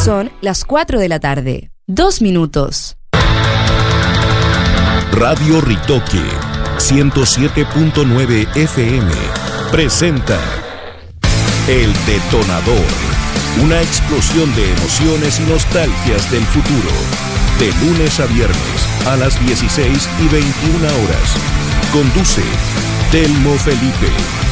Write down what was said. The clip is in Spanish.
Son las 4 de la tarde. 2 minutos. Radio Ritoque 107.9 FM presenta El Detonador, una explosión de emociones y nostalgias del futuro. De lunes a viernes a las 16 y 21 horas. Conduce Telmo Felipe.